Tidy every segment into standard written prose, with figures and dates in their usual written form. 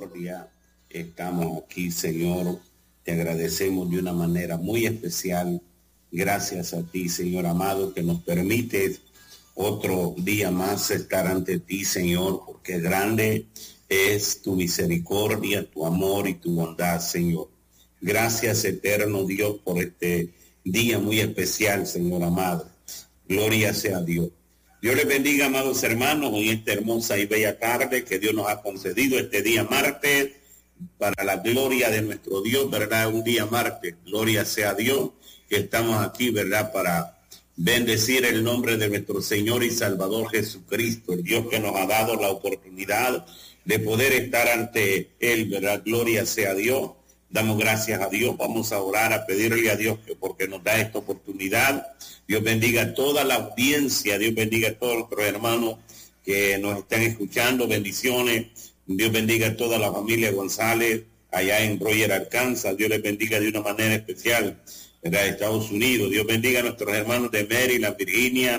misericordia. Estamos aquí, Señor. Te agradecemos de una manera muy especial. Gracias a ti, Señor amado, que nos permites otro día más estar ante ti, Señor, porque grande es tu misericordia, tu amor y tu bondad, Señor. Gracias, eterno Dios, por este día muy especial, Señor amado. Gloria sea a Dios. Dios les bendiga, amados hermanos, en esta hermosa y bella tarde que Dios nos ha concedido este día martes, para la gloria de nuestro Dios, ¿verdad? Un día martes, gloria sea a Dios, que estamos aquí, ¿verdad? Para bendecir el nombre de nuestro Señor y Salvador Jesucristo, el Dios que nos ha dado la oportunidad de poder estar ante Él, ¿verdad? Gloria sea a Dios. Damos gracias a Dios, vamos a orar, a pedirle a Dios que porque nos da esta oportunidad. Dios bendiga a toda la audiencia, Dios bendiga a todos nuestros hermanos que nos están escuchando, bendiciones. Dios bendiga a toda la familia González allá en Roger, Arkansas. Dios les bendiga de una manera especial, ¿verdad? Estados Unidos. Dios bendiga a nuestros hermanos de Maryland, Virginia,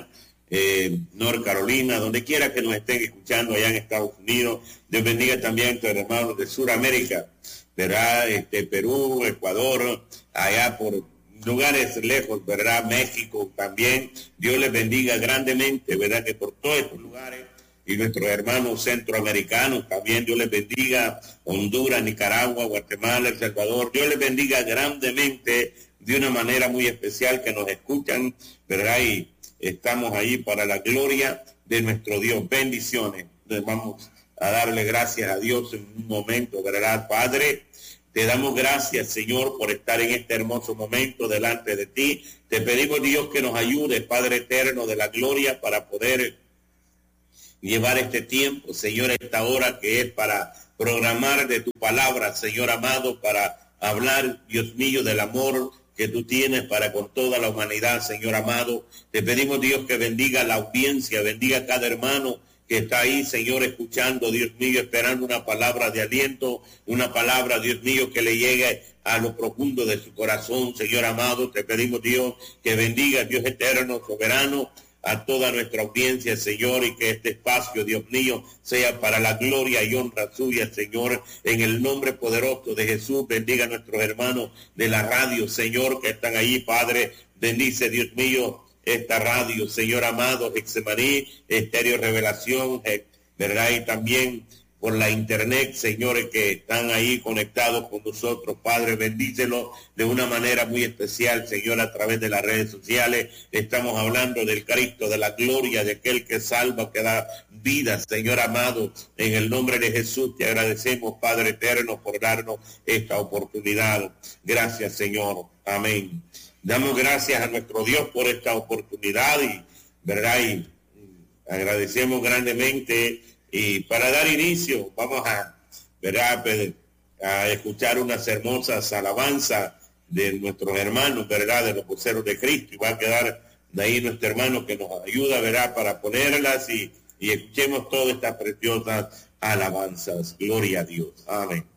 North Carolina, donde quiera que nos estén escuchando allá en Estados Unidos. Dios bendiga también a nuestros hermanos de Sudamérica, ¿verdad? Perú, Ecuador, allá por lugares lejos, ¿verdad? México también. Dios les bendiga grandemente, ¿verdad? Que por todos estos lugares, y nuestros hermanos centroamericanos también, Dios les bendiga, Honduras, Nicaragua, Guatemala, El Salvador, Dios les bendiga grandemente, de una manera muy especial, que nos escuchan, ¿verdad? Y estamos ahí para la gloria de nuestro Dios. Bendiciones. Entonces vamos a darle gracias a Dios en un momento, ¿verdad? Padre, te damos gracias, Señor, por estar en este hermoso momento delante de ti. Te pedimos, Dios, que nos ayude, Padre eterno de la gloria, para poder llevar este tiempo, Señor, esta hora que es para programar de tu palabra, Señor amado, para hablar, Dios mío, del amor que tú tienes para con toda la humanidad, Señor amado. Te pedimos, Dios, que bendiga la audiencia, bendiga a cada hermano que está ahí, Señor, escuchando, Dios mío, esperando una palabra de aliento, una palabra, Dios mío, que le llegue a lo profundo de su corazón, Señor amado. Te pedimos, Dios, que bendiga, Dios eterno, soberano, a toda nuestra audiencia, Señor, y que este espacio, Dios mío, sea para la gloria y honra suya, Señor, en el nombre poderoso de Jesús. Bendiga a nuestros hermanos de la radio, Señor, que están ahí, Padre. Bendice, Dios mío, esta radio, Señor amado, Hexemaní, Estéreo Revelación, ¿verdad? Y también por la internet, señores, que están ahí conectados con nosotros, Padre, bendícelo de una manera muy especial, Señor, a través de las redes sociales. Estamos hablando del Cristo, de la gloria, de aquel que salva, que da vida, Señor amado. En el nombre de Jesús te agradecemos, Padre eterno, por darnos esta oportunidad. Gracias, Señor. Amén. Damos gracias a nuestro Dios por esta oportunidad y, ¿verdad? Y agradecemos grandemente. Y para dar inicio, vamos a, ¿verdad?, a escuchar unas hermosas alabanzas de nuestros hermanos, ¿verdad?, de los voceros de Cristo. Y va a quedar de ahí nuestro hermano que nos ayuda, ¿verdad?, para ponerlas y escuchemos todas estas preciosas alabanzas. Gloria a Dios. Amén.